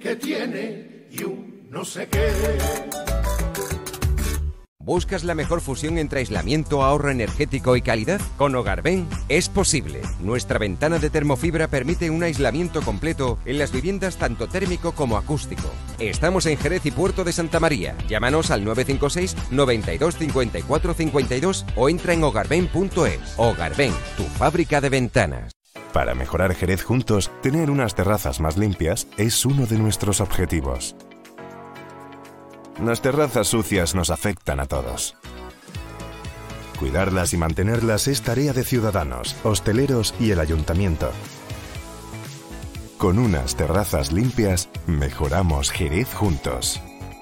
que tiene y un no sé qué. ¿Buscas la mejor fusión entre aislamiento, ahorro energético y calidad? Con Hogarben es posible. Nuestra ventana de termofibra permite un aislamiento completo en las viviendas tanto térmico como acústico. Estamos en Jerez y Puerto de Santa María. Llámanos al 956 92 54 52 o entra en hogarben.es. Hogarben, tu fábrica de ventanas. Para mejorar Jerez juntos, tener unas terrazas más limpias es uno de nuestros objetivos. Las terrazas sucias nos afectan a todos. Cuidarlas y mantenerlas es tarea de ciudadanos, hosteleros y el ayuntamiento. Con unas terrazas limpias, mejoramos Jerez juntos.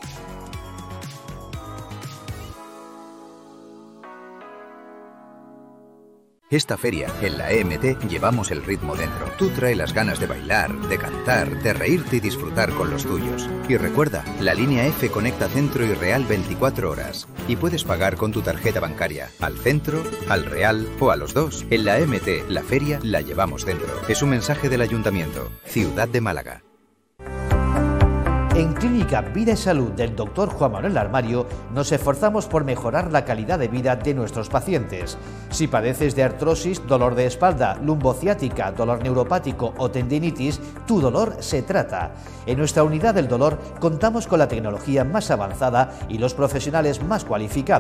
Esta feria, en la EMT, llevamos el ritmo dentro. Tú trae las ganas de bailar, de cantar, de reírte y disfrutar con los tuyos. Y recuerda, la línea F conecta Centro y Real 24 horas. Y puedes pagar con tu tarjeta bancaria, al Centro, al Real o a los dos. En la EMT, la feria la llevamos dentro. Es un mensaje del Ayuntamiento, Ciudad de Málaga. En Clínica Vida y Salud del Dr. Juan Manuel Armario nos esforzamos por mejorar la calidad de vida de nuestros pacientes. Si padeces de artrosis, dolor de espalda, lumbociática, dolor neuropático o tendinitis, tu dolor se trata. En nuestra unidad del dolor contamos con la tecnología más avanzada y los profesionales más cualificados.